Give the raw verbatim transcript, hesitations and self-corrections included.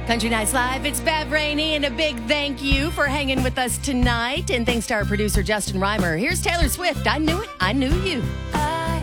Country Nights Live, it's Bev Rainey, and a big thank you for hanging with us tonight. And thanks to our producer, Justin Reimer. Here's Taylor Swift. I knew it. I knew you.